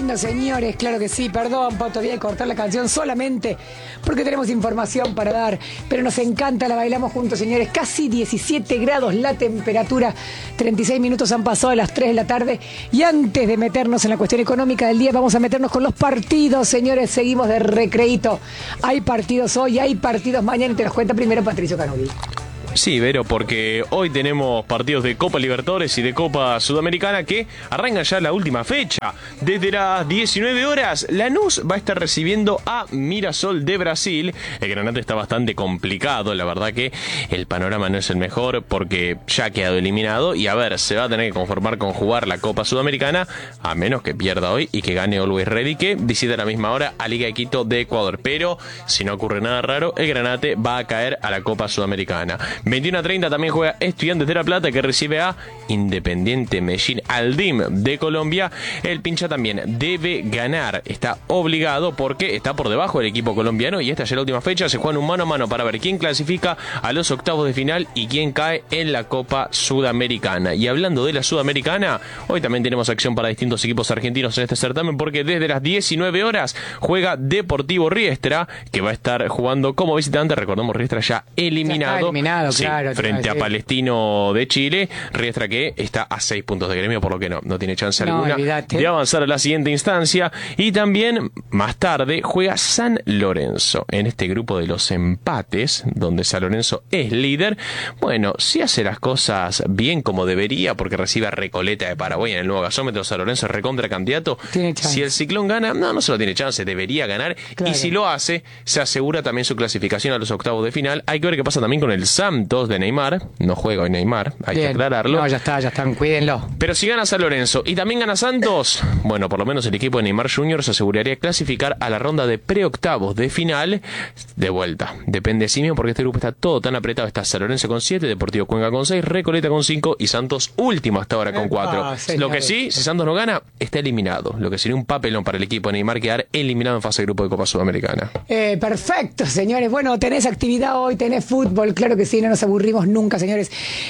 lindo, señores, claro que sí. Perdón, Poto, voy a cortar la canción solamente porque tenemos información para dar. Pero nos encanta, la bailamos juntos, señores. Casi 17 grados la temperatura. 36 minutos han pasado a las 3 de la tarde. Y antes de meternos en la cuestión económica del día, vamos a meternos con los partidos, señores. Seguimos de recreíto. Hay partidos hoy, hay partidos mañana. Y te los cuenta primero Patricio Canuli. Sí, Vero, porque hoy tenemos partidos de Copa Libertadores y de Copa Sudamericana que arrancan ya la última fecha. Desde las 19 horas, Lanús va a estar recibiendo a Mirassol de Brasil. El Granate está bastante complicado, la verdad que el panorama no es el mejor porque ya ha quedado eliminado y a ver, se va a tener que conformar con jugar la Copa Sudamericana, a menos que pierda hoy y que gane Always Ready, que visita a la misma hora a Liga de Quito de Ecuador. Pero si no ocurre nada raro, el Granate va a caer a la Copa Sudamericana. 21:30 también juega Estudiantes de La Plata, que recibe a Independiente Medellín Aldim de Colombia. El Pincha también debe ganar, está obligado porque está por debajo del equipo colombiano y esta ya es la última fecha. Se juegan un mano a mano para ver quién clasifica a los octavos de final y quién cae en la Copa Sudamericana. Y hablando de la Sudamericana, hoy también tenemos acción para distintos equipos argentinos en este certamen porque desde las 19 horas juega Deportivo Riestra, que va a estar jugando como visitante. Recordemos, Riestra ya eliminado. Sí, claro, frente a Palestino de Chile. Riestra que está a 6 puntos de Gremio, por lo que no tiene chance alguna de avanzar a la siguiente instancia. Y también más tarde juega San Lorenzo en este grupo de los empates, donde San Lorenzo es líder. Bueno, si hace las cosas bien como debería, porque recibe a Recoleta de Paraguay en el nuevo gasómetro, San Lorenzo es recontra candidato. Si el Ciclón gana, no solo tiene chance, debería ganar. Claro. Y si lo hace, se asegura también su clasificación a los octavos de final. Hay que ver qué pasa también con el Santos de Neymar. No juega hoy Neymar, hay que aclararlo. No, ya están, cuídenlo. Pero si gana San Lorenzo y también gana Santos, bueno, por lo menos el equipo de Neymar Jr. se aseguraría clasificar a la ronda de preoctavos de final de vuelta. Depende de sí mismo porque este grupo está todo tan apretado. Está San Lorenzo con 7, Deportivo Cuenca con 6, Recoleta con 5 y Santos último hasta ahora con 4. Lo que sí, si Santos no gana, está eliminado. Lo que sería un papelón para el equipo de Neymar quedar eliminado en fase de grupo de Copa Sudamericana. Perfecto, señores. Bueno, tenés actividad hoy, tenés fútbol, claro que sí, no nos aburrimos nunca, señores.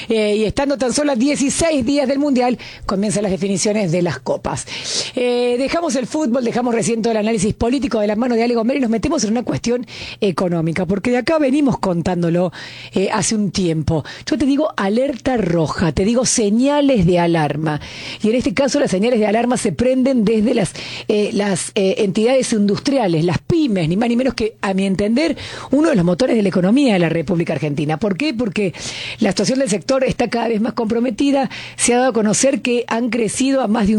Y estando tan solo a 16 días del Mundial, comienzan las definiciones de las copas. Dejamos el fútbol, dejamos recién todo el análisis político de la mano de Ale Gomer y nos metemos en una cuestión económica, porque de acá venimos contándolo hace un tiempo. Yo te digo alerta roja, te digo señales de alarma. Y en este caso las señales de alarma se prenden desde las entidades industriales, las pymes, ni más ni menos que, a mi entender, uno de los motores de la economía de la República Argentina. ¿Por qué? Porque la situación del sector está cada vez más comprometida. Se ha dado a conocer que han crecido a más de un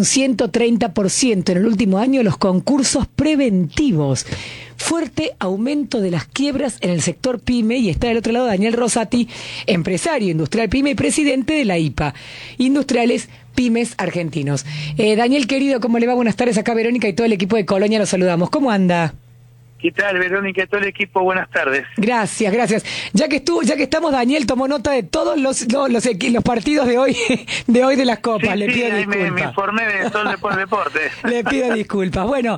130% en el último año los concursos preventivos. Fuerte aumento de las quiebras en el sector pyme, y está del otro lado Daniel Rosati, empresario industrial pyme y presidente de la IPA, Industriales Pymes Argentinos. Daniel, querido, ¿cómo le va? Buenas tardes. Acá Verónica y todo el equipo de Colonia los saludamos. ¿Cómo anda? ¿Qué tal, Verónica y todo el equipo? Buenas tardes. Gracias. Ya que estamos, Daniel tomó nota de todos los partidos de hoy de las copas. Sí, le pido disculpas. Me informé de todo el deporte. Le pido disculpas. Bueno,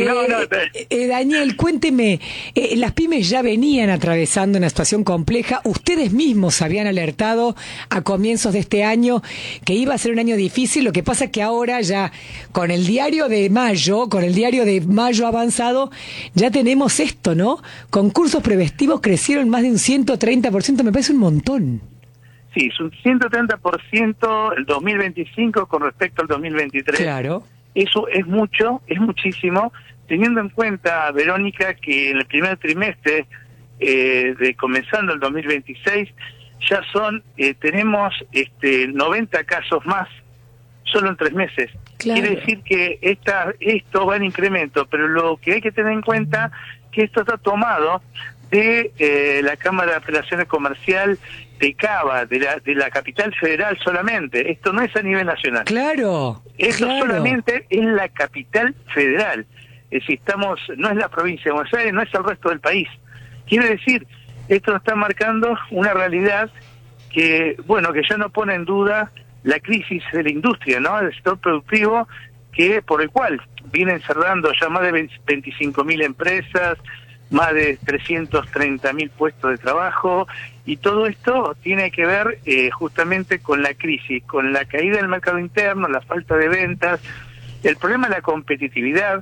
Daniel, cuénteme, las pymes ya venían atravesando una situación compleja. Ustedes mismos habían alertado a comienzos de este año que iba a ser un año difícil. Lo que pasa es que ahora ya con el diario de mayo avanzado, ya tenemos esto, ¿no? Concursos preventivos crecieron más de un 130%, me parece un montón. Sí, es un 130% el 2025 con respecto al 2023. Claro. Eso es mucho, es muchísimo, teniendo en cuenta, Verónica, que en el primer trimestre de comenzando el 2026 ya tenemos 90 casos más solo en 3 meses. Claro. Quiere decir que esto va en incremento, pero lo que hay que tener en cuenta que esto está tomado de la Cámara de Apelaciones Comercial de Cava, de la capital federal solamente. Esto no es a nivel nacional. Claro. Esto solamente es la capital federal. Es decir, no es la provincia de Buenos Aires, no es el resto del país. Quiere decir, esto está marcando una realidad que ya no pone en duda la crisis de la industria, ¿no? Del sector productivo, por el cual vienen cerrando ya más de 25.000 empresas, más de 330.000 puestos de trabajo, y todo esto tiene que ver justamente con la crisis, con la caída del mercado interno, la falta de ventas, El problema es la competitividad,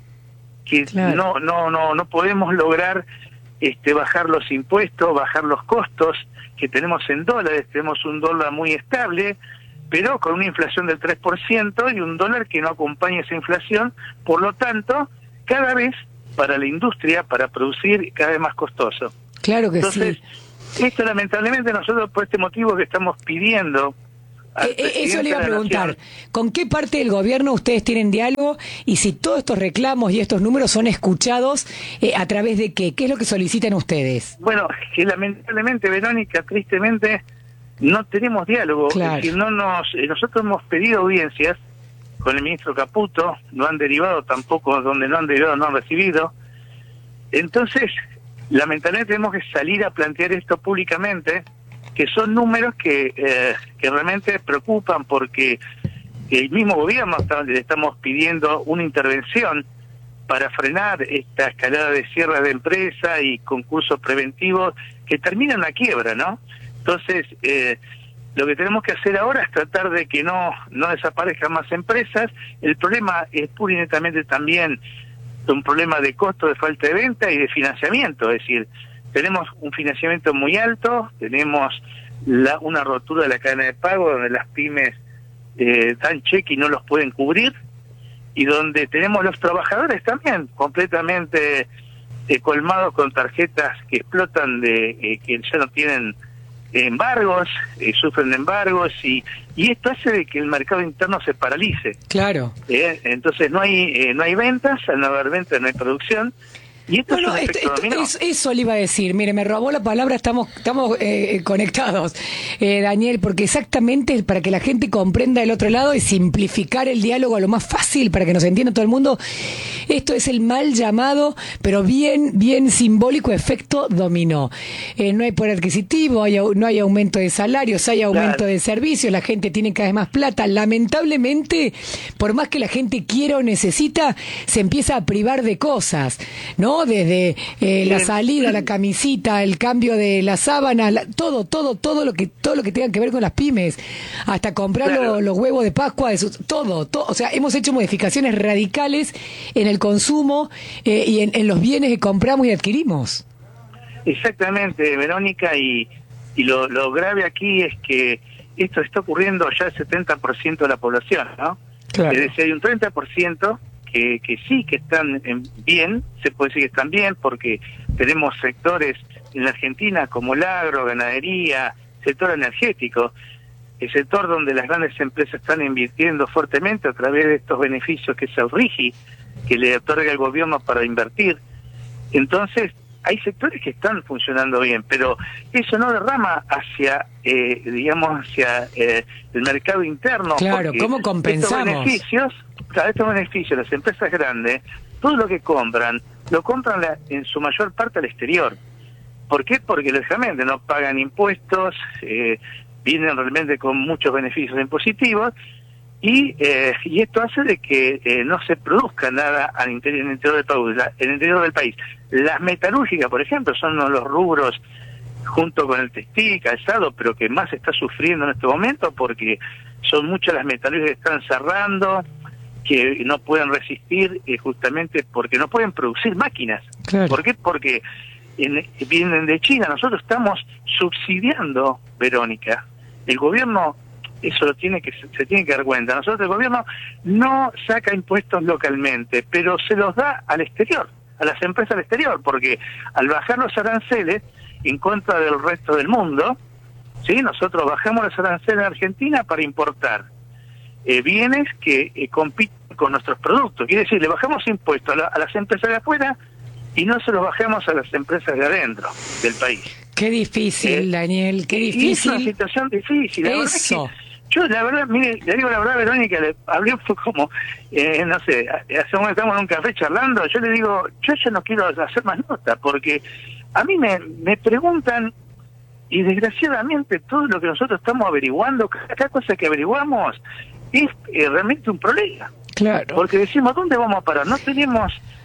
que Claro. no podemos lograr bajar los impuestos, bajar los costos que tenemos en dólares. Tenemos un dólar muy estable, pero con una inflación del 3% y un dólar que no acompaña esa inflación. Por lo tanto, cada vez para la industria, para producir, cada vez más costoso. Claro que Entonces, sí. esto lamentablemente nosotros por este motivo que estamos pidiendo al Eso presidente le iba a de la preguntar. Nación. ¿Con qué parte del gobierno ustedes tienen diálogo? Y si todos estos reclamos y estos números son escuchados, ¿a través de qué? ¿Qué es lo que solicitan ustedes? Bueno, que lamentablemente, Verónica, tristemente, no tenemos diálogo. Claro. Es decir, nosotros hemos pedido audiencias con el ministro Caputo, no han derivado tampoco, donde no han derivado no han recibido. Entonces, lamentablemente tenemos que salir a plantear esto públicamente, que son números que realmente preocupan, porque el mismo gobierno le estamos pidiendo una intervención para frenar esta escalada de cierre de empresas y concursos preventivos que terminan en la quiebra, ¿no? Entonces, lo que tenemos que hacer ahora es tratar de que no desaparezcan más empresas. El problema es pura y netamente también un problema de costo, de falta de venta y de financiamiento. Es decir, tenemos un financiamiento muy alto, tenemos una rotura de la cadena de pago donde las pymes dan cheque y no los pueden cubrir, y donde tenemos los trabajadores también completamente colmados con tarjetas que explotan, que ya no tienen embargos, sufren embargos, y esto hace de que el mercado interno se paralice. Claro. Entonces no hay ventas, al no haber ventas no hay producción, y esto es un efecto dominó. Eso le iba a decir. Mire, me robó la palabra, estamos conectados, Daniel, porque exactamente para que la gente comprenda el otro lado y simplificar el diálogo a lo más fácil para que nos entienda todo el mundo, esto es el mal llamado, pero bien simbólico, efecto dominó. No hay poder adquisitivo, no hay aumento de salarios, hay aumento de servicios, la gente tiene cada vez más plata. Lamentablemente, por más que la gente quiera o necesita, se empieza a privar de cosas, ¿no? Desde la salida, la camisita, el cambio de la sábana, todo lo que tenga que ver con las pymes, hasta comprar Claro. los huevos de Pascua, todo. O sea, hemos hecho modificaciones radicales en el consumo y en los bienes que compramos y adquirimos. Exactamente, Verónica, y lo grave aquí es que esto está ocurriendo ya el 70% de la población, ¿no? Claro. Es decir, hay un 30% que sí que están bien, se puede decir que están bien, porque tenemos sectores en la Argentina como el agro, ganadería, sector energético, el sector donde las grandes empresas están invirtiendo fuertemente a través de estos beneficios que es el RIGI, que le otorga el gobierno para invertir. Entonces, hay sectores que están funcionando bien, pero eso no derrama hacia, hacia el mercado interno. Claro, ¿cómo compensamos? Estos beneficios, las empresas grandes, todo lo que compran, lo compran en su mayor parte al exterior. ¿Por qué? Porque lógicamente no pagan impuestos, vienen realmente con muchos beneficios impositivos, y esto hace de que no se produzca nada en el interior del país. Las metalúrgicas, por ejemplo, son uno de los rubros, junto con el textil, calzado, pero que más está sufriendo en este momento, porque son muchas las metalúrgicas que están cerrando, que no pueden resistir, justamente porque no pueden producir máquinas. Claro. ¿Por qué? Porque vienen de China. Nosotros estamos subsidiando, Verónica. El gobierno eso se tiene que dar cuenta. Nosotros, el gobierno no saca impuestos localmente, pero se los da al exterior, a las empresas al exterior, porque al bajar los aranceles en contra del resto del mundo, ¿sí? Nosotros bajamos los aranceles en Argentina para importar bienes que compiten con nuestros productos. Quiere decir, le bajamos impuestos a las empresas de afuera y no se los bajamos a las empresas de adentro del país. Qué difícil, Daniel, qué difícil. Y es una situación difícil. La verdad es que yo, la verdad, mire, le digo la verdad, Verónica, le hablé como, no sé, hace un momento estamos en un café charlando, yo le digo, yo ya no quiero hacer más nota, porque a mí me preguntan, y desgraciadamente todo lo que nosotros estamos averiguando, cada cosa que averiguamos, es realmente un problema. Claro. Porque decimos, ¿dónde vamos a parar? No tenemos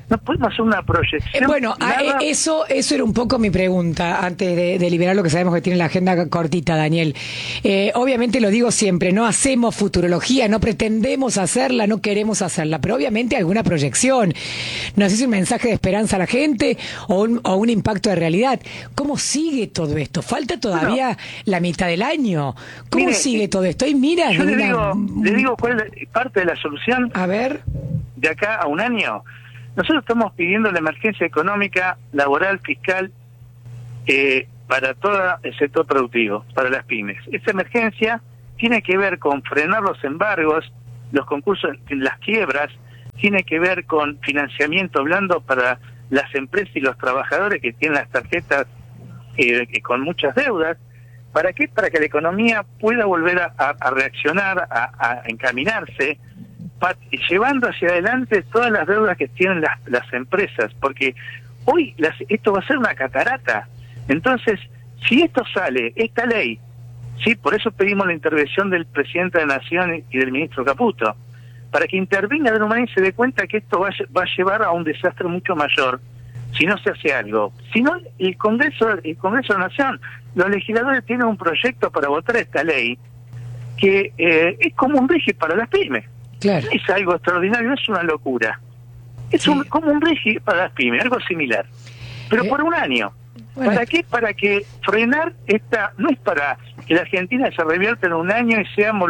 no podemos hacer una proyección. Eso era un poco mi pregunta antes de liberar lo que sabemos que tiene la agenda cortita, Daniel. Obviamente lo digo siempre, no hacemos futurología, no pretendemos hacerla, no queremos hacerla, pero obviamente alguna proyección. No sé si un mensaje de esperanza a la gente o un impacto de realidad. ¿Cómo sigue todo esto? Falta todavía la mitad del año. ¿Cómo sigue todo esto? Y mira, yo le digo cuál es parte de la solución. A ver. De acá a un año. Nosotros estamos pidiendo la emergencia económica, laboral, fiscal, para todo el sector productivo, para las pymes. Esta emergencia tiene que ver con frenar los embargos, los concursos, las quiebras, tiene que ver con financiamiento blando para las empresas y los trabajadores que tienen las tarjetas con muchas deudas. ¿Para qué? Para que la economía pueda volver a reaccionar, a encaminarse, llevando hacia adelante todas las deudas que tienen las empresas, porque hoy esto va a ser una catarata. Entonces, si esto sale, esta ley, sí, por eso pedimos la intervención del presidente de la Nación y del ministro Caputo, para que intervenga de una manera y se dé cuenta que esto va a llevar a un desastre mucho mayor si no se hace algo. Si no, el Congreso de la Nación, los legisladores tienen un proyecto para votar esta ley que es como un régimen para las pymes. Claro. Es algo extraordinario, es una locura. Es como un régimen para las pymes, algo similar. Pero por un año. Bueno. ¿Para qué? Para que frenar no es para que la Argentina se revierta en un año y seamos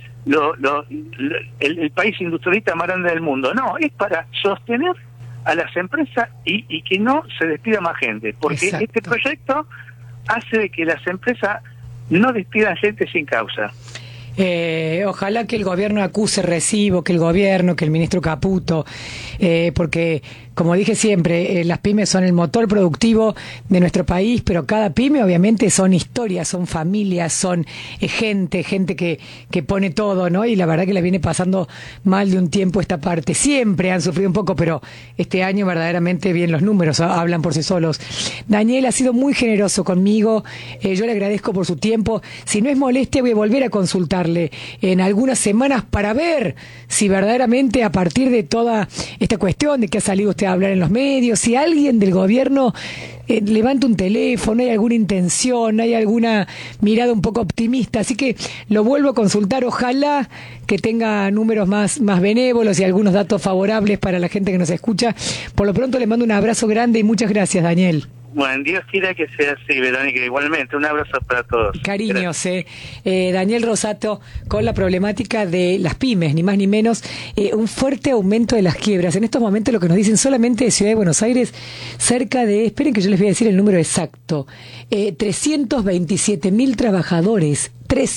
el país industrialista más grande del mundo. No, es para sostener a las empresas y que no se despida más gente. Porque Exacto. Este proyecto hace de que las empresas no despidan gente sin causa. Ojalá que el gobierno acuse recibo, que el ministro Caputo, porque como dije siempre, las pymes son el motor productivo de nuestro país, pero cada pyme obviamente son historias, son familias, son gente que pone todo, ¿no? Y la verdad que la viene pasando mal de un tiempo esta parte. Siempre han sufrido un poco, pero este año verdaderamente bien los números hablan por sí solos. Daniel ha sido muy generoso conmigo, yo le agradezco por su tiempo. Si no es molestia, voy a volver a consultarle en algunas semanas para ver si verdaderamente a partir de toda esta cuestión de que ha salido usted a hablar en los medios, si alguien del gobierno levanta un teléfono, hay alguna intención, hay alguna mirada un poco optimista, así que lo vuelvo a consultar, ojalá que tenga números más benévolos y algunos datos favorables para la gente que nos escucha. Por lo pronto le mando un abrazo grande y muchas gracias, Daniel. Bueno, Dios quiera que sea así, Verónica. Igualmente, un abrazo para todos. Cariños, Daniel Rosato, con la problemática de las pymes, ni más ni menos, un fuerte aumento de las quiebras. En estos momentos lo que nos dicen solamente de Ciudad de Buenos Aires, cerca de, esperen que yo les voy a decir el número exacto, 327.000 trabajadores.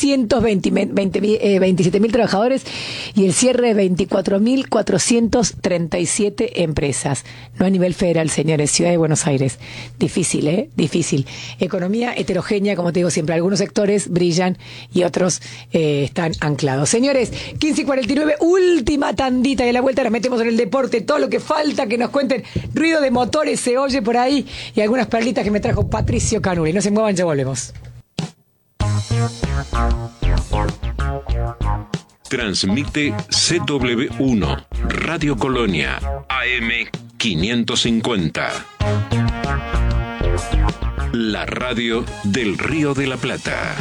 327.000 trabajadores y el cierre de 24.437 empresas. No a nivel federal, señores, Ciudad de Buenos Aires. Difícil, difícil. Economía heterogénea, como te digo siempre, algunos sectores brillan y otros están anclados. Señores, 15:49, última tandita y a la vuelta nos metemos en el deporte, todo lo que falta, que nos cuenten. Ruido de motores se oye por ahí y algunas perlitas que me trajo Patricio Canuli. No se muevan, ya volvemos. Transmite CW1 Radio Colonia AM 550. La radio del Río de la Plata.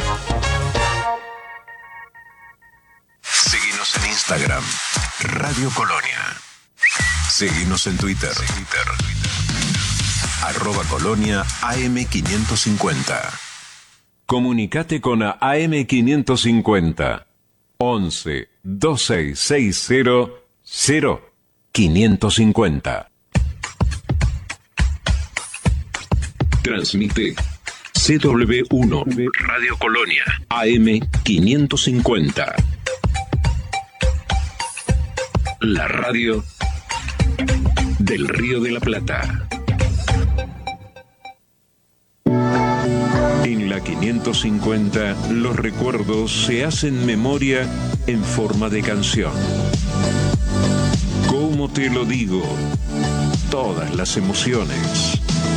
Seguinos en Instagram, Radio Colonia. Seguinos en Twitter. @Colonia AM 550. Comunicate con AM550 11 2660 0550. Transmite CW1 Radio Colonia AM550. La radio del Río de la Plata. En la 550, los recuerdos se hacen memoria en forma de canción. ¿Cómo te lo digo? Todas las emociones.